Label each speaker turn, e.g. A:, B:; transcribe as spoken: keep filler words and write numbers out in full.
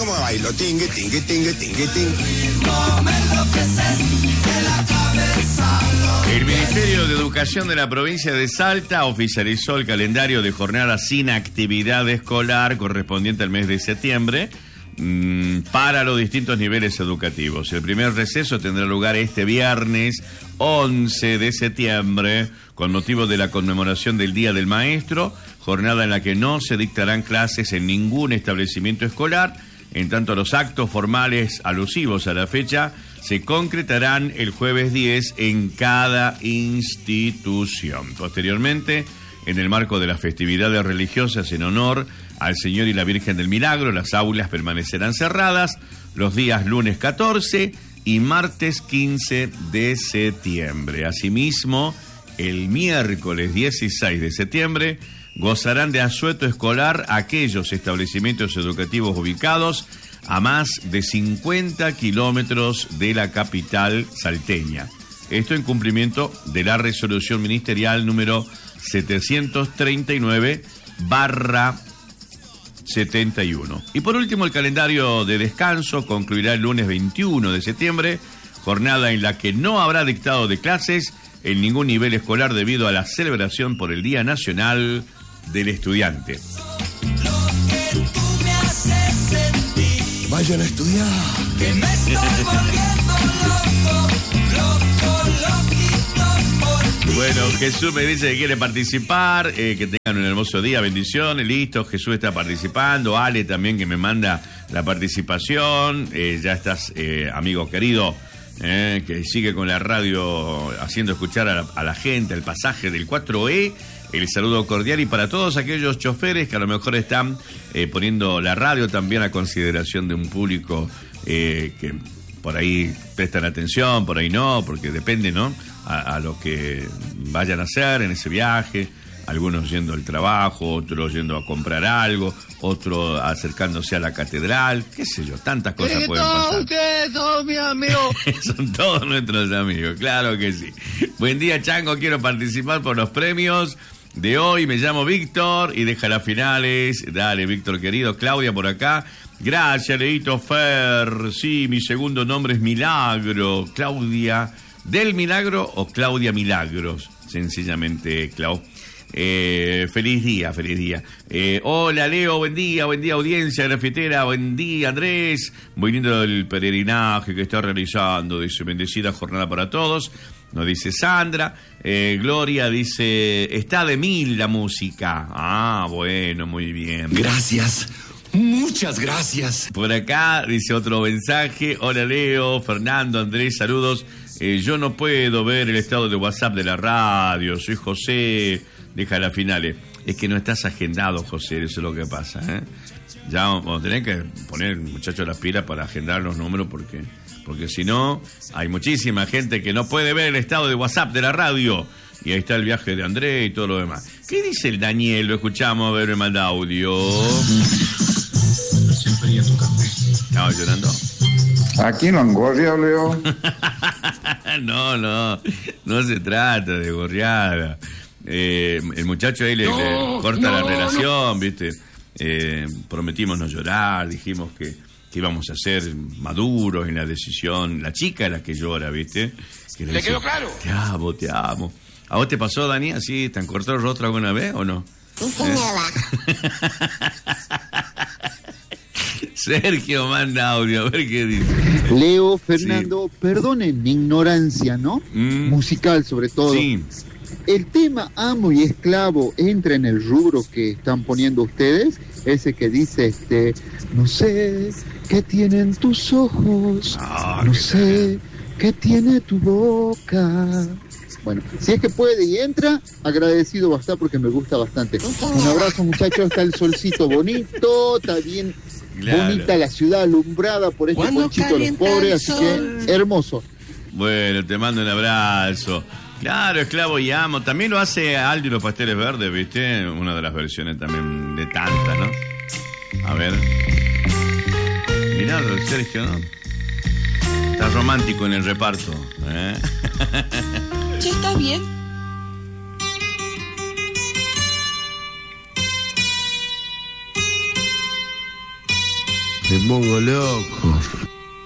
A: cómo bailo. Tingue, tingue, tingue, tingue, tingue.
B: El Ministerio de Educación de la provincia de Salta oficializó el calendario de jornada sin actividad escolar correspondiente al mes de septiembre mmm, para los distintos niveles educativos. El primer receso tendrá lugar este viernes once de septiembre con motivo de la conmemoración del Día del Maestro, jornada en la que no se dictarán clases en ningún establecimiento escolar. En tanto, los actos formales alusivos a la fecha se concretarán el jueves diez en cada institución. Posteriormente, en el marco de las festividades religiosas en honor al Señor y la Virgen del Milagro, las aulas permanecerán cerradas los días lunes catorce y martes quince de septiembre. Asimismo, el miércoles dieciséis de septiembre gozarán de asueto escolar aquellos establecimientos educativos ubicados a más de cincuenta kilómetros de la capital salteña. Esto en cumplimiento de la resolución ministerial número setecientos treinta y nueve barra setenta y uno. Y por último, el calendario de descanso concluirá el lunes veintiuno de septiembre, jornada en la que no habrá dictado de clases en ningún nivel escolar debido a la celebración por el Día Nacional del Estudiante.
A: Vayan a estudiar.
C: Que me estoy volviendo loco, loco, loquito por ti.
B: Bueno, Jesús me dice que quiere participar, eh, que tengan un hermoso día, bendiciones, listo, Jesús está participando, Ale también que me manda la participación, eh, ya estás, eh, amigo querido, eh, que sigue con la radio haciendo escuchar a la, a la gente el pasaje del cuatro E. El saludo cordial y para todos aquellos choferes que a lo mejor están eh, poniendo la radio también a consideración de un público eh, que por ahí prestan atención, por ahí no, porque depende, ¿no? A, a lo que vayan a hacer en ese viaje, algunos yendo al trabajo, otros yendo a comprar algo, otros acercándose a la catedral, qué sé yo, tantas cosas pueden pasar.
D: Ustedes son mis amigos.
B: Son todos nuestros amigos, claro que sí. Buen día, Chango, quiero participar por los premios de hoy. Me llamo Víctor y deja las finales. Dale, Víctor querido. Claudia por acá. Gracias, Leito Fer. Sí, mi segundo nombre es Milagro. Claudia del Milagro o Claudia Milagros. Sencillamente, Clau. Eh, feliz día, feliz día. Eh, hola, Leo, buen día, buen día, audiencia grafitera. Buen día, Andrés. Muy lindo el peregrinaje que está realizando. Dice, bendecida jornada para todos. Nos dice Sandra. Eh, Gloria dice, está de mil la música. Ah, bueno, muy bien.
A: Gracias. Muchas gracias.
B: Por acá dice otro mensaje. Hola, Leo, Fernando, Andrés, saludos. Eh, yo no puedo ver el estado de WhatsApp de la radio. Soy José. Deja las finales. Es que no estás agendado, José, eso es lo que pasa, ¿eh? Ya vamos a tener que poner, muchachos, las pilas para agendar los números porque... Porque si no, hay muchísima gente que no puede ver el estado de WhatsApp de la radio. Y ahí está el viaje de Andrés y todo lo demás. ¿Qué dice el Daniel? Lo escuchamos, a ver, me manda audio. ¿Estaba llorando?
E: Aquí no han gorreado, Leo.
B: No, no, no se trata de gorreada. Eh, el muchacho ahí le, no, le corta no, la relación, ¿viste? Eh, prometimos no llorar, dijimos que... que íbamos a ser maduros en la decisión. La chica es la que llora, ¿viste? Que
D: ¿Le quedó claro?
B: Te amo, te amo. ¿A vos te pasó, Dani, así, te han cortado el rostro alguna vez o no?
F: Sí, señora.
B: ¿Eh? Sergio manda audio, a ver qué dice.
G: Leo, Fernando, sí. Perdonen mi ignorancia, ¿no? Mm. Musical, sobre todo.
B: Sí.
G: El tema amo y esclavo entra en el rubro que están poniendo ustedes, ese que dice, este, no sé qué tienen tus ojos, oh, no sé qué tiene tu boca. Bueno, si es que puede y entra, agradecido va a estar porque me gusta bastante. Un abrazo, muchachos, está el solcito bonito, está bien claro. Bonita la ciudad alumbrada por este ponchito de los pobres, así que hermoso.
B: Bueno, te mando un abrazo. Claro, esclavo y amo. También lo hace Aldo y los pasteles verdes, ¿viste? Una de las versiones también de tantas, ¿no? A ver. Mirá, Sergio, ¿no? Está romántico en el reparto, ¿eh?
F: Sí, está bien.
H: Me pongo loco.